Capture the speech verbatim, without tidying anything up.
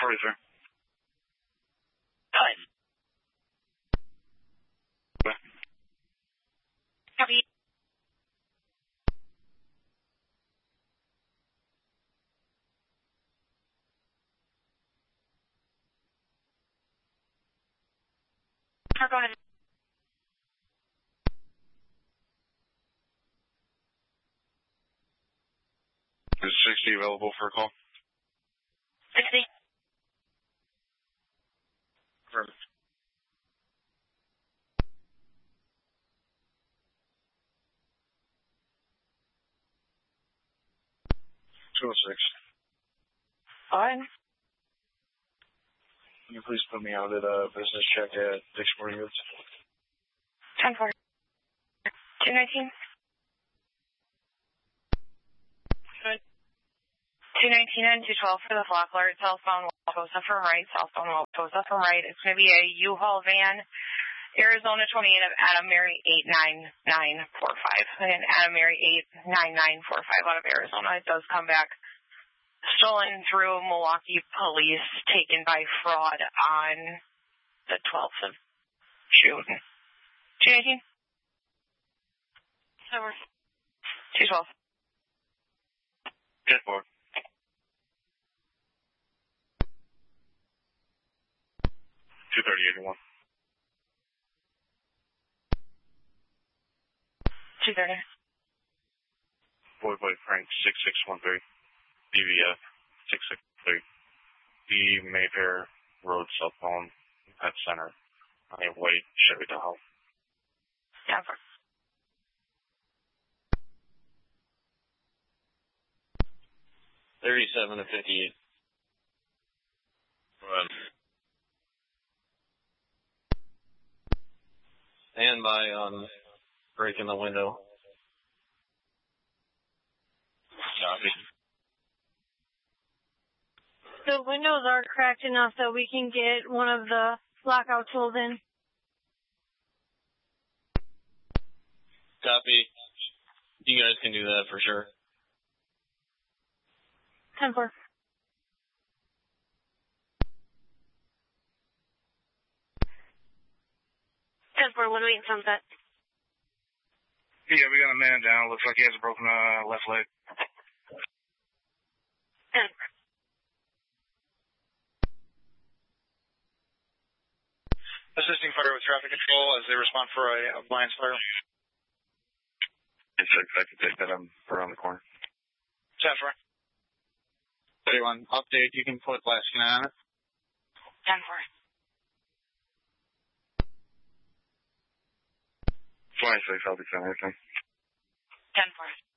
forty-three. Good. What? Copy. Go ahead. Is sixty available for a call? sixty. Affirmative. two oh six. Fine. Can you please put me out at a business check at Dick's Sporting Goods? ten four. two nineteen. Good. two nineteen and two twelve for the Flockler. Southbound Wauwatosa from right. Southbound Wauwatosa from right. It's going to be a U-Haul van. Arizona twenty-eight of Adam Mary eight nine nine four five. Again, Adam Mary eight nine nine four five out of Arizona. It does come back stolen through Milwaukee police, taken by fraud on the twelfth of June. two nineteen? Over. two twelve. ten four. two thirty eighty-one. two thirty. Boy Boy Frank six six one three. B V F six six three. The Mayfair Road cell phone pet center. On a white Chevy Tahoe. Denver. Thirty-seven to fifty-eight. Run. Stand by on breaking the window. Copy. The windows are cracked enough that we can get one of the lockout tools in. Copy. You guys can do that for sure. ten four. ten four, one oh eight Sunset. Yeah, we got a man down. Looks like he has a broken uh, left leg. ten four. Assisting fire with traffic control as they respond for a, a blind fire. It's like I can take that I'm around the corner. ten four. thirty-one, update. You can put last scan on it. ten four. twenty-six, I'll be sending everything. ten four.